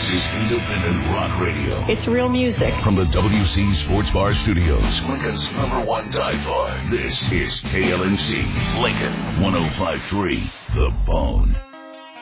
This is independent rock radio. It's real music. From the WC Sports Bar Studios, Lincoln's #1 dive bar. This is KLNC, Lincoln 105.3, The Bone.